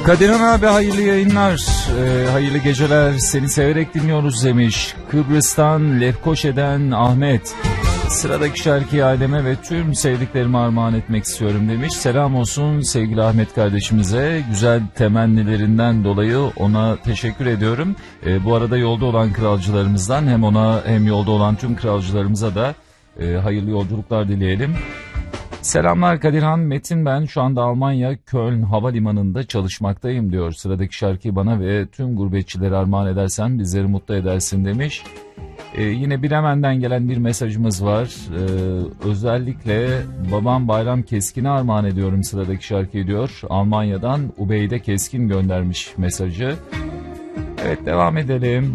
Kadirhan abi hayırlı yayınlar, hayırlı geceler, seni severek dinliyoruz demiş. Kıbrıs'tan Lefkoşe'den Ahmet. Sıradaki şarkıyı aileme ve tüm sevdiklerime armağan etmek istiyorum demiş. Selam olsun sevgili Ahmet kardeşimize. Güzel temennilerinden dolayı ona teşekkür ediyorum. Bu arada yolda olan kralcılarımızdan hem ona hem yolda olan tüm kralcılarımıza da hayırlı yolculuklar dileyelim. Selamlar Kadirhan, Metin ben. Şu anda Almanya Köln Havalimanı'nda çalışmaktayım diyor. Sıradaki şarkıyı bana ve tüm gurbetçilere armağan edersen bizleri mutlu edersin demiş. Yine Bremen'den gelen bir mesajımız var. Özellikle babam Bayram Keskin'e armağan ediyorum sıradaki şarkıyı diyor. Almanya'dan Ubeyde Keskin göndermiş mesajı. Evet, devam edelim.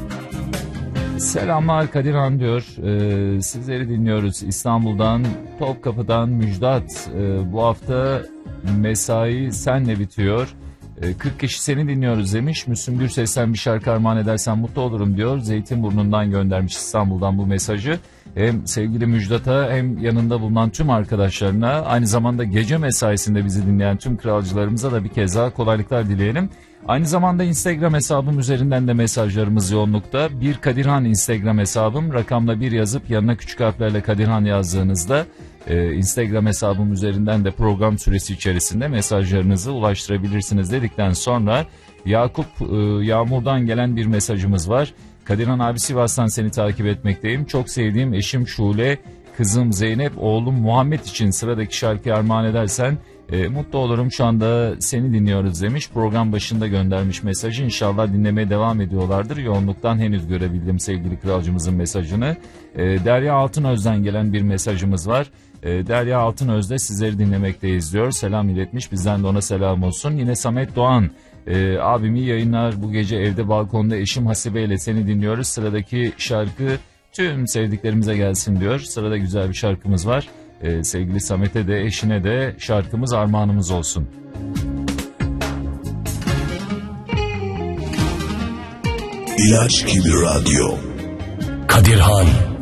Selamlar Kadirhan diyor. Sizleri dinliyoruz İstanbul'dan, Topkapı'dan Müjdat. Bu hafta mesai senle bitiyor. 40 kişi seni dinliyoruz demiş. Müslüm Gürses'ten bir şarkı armağan edersen mutlu olurum diyor. Zeytinburnu'ndan göndermiş İstanbul'dan bu mesajı. Hem sevgili Müjdat'a hem yanında bulunan tüm arkadaşlarına, aynı zamanda gece mesaisinde bizi dinleyen tüm kralcılarımıza da bir kez daha kolaylıklar dileyelim. Aynı zamanda Instagram hesabım üzerinden de mesajlarımız yoğunlukta. Bir Kadirhan Instagram hesabım, rakamla 1 yazıp yanına küçük harflerle Kadirhan yazdığınızda Instagram hesabım üzerinden de program süresi içerisinde mesajlarınızı ulaştırabilirsiniz dedikten sonra Yakup Yağmur'dan gelen bir mesajımız var. Kadirhan abi, Sivas'tan seni takip etmekteyim. Çok sevdiğim eşim Şule, kızım Zeynep, oğlum Muhammed için sıradaki şarkıyı armağan edersen mutlu olurum, şu anda seni dinliyoruz demiş. Program başında göndermiş mesajı. İnşallah dinlemeye devam ediyorlardır. Yoğunluktan henüz görebildim sevgili kralcımızın mesajını. Derya Altınöz'den gelen bir mesajımız var. Derya Altınöz de sizleri dinlemekteyiz diyor. Selam iletmiş, bizden de ona selam olsun. Yine Samet Doğan. Abim iyi yayınlar, bu gece evde balkonda eşim Hasibe ile seni dinliyoruz. Sıradaki şarkı tüm sevdiklerimize gelsin diyor. Sırada güzel bir şarkımız var. Sevgili Samet'e de eşine de şarkımız armağanımız olsun. İlaç gibi radyo. Kadirhan.